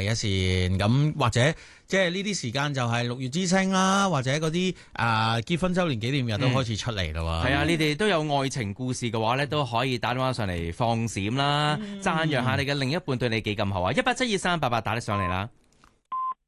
一線咁，或者即係呢啲時間就係6月之星啦，或者嗰啲結婚週年紀念日都開始出嚟啦。 係啊，你哋都有愛情故事嘅話咧，都可以打電話上嚟放閃啦，讚揚下你嘅另一半對你幾咁好啊！1872388打得上嚟啦。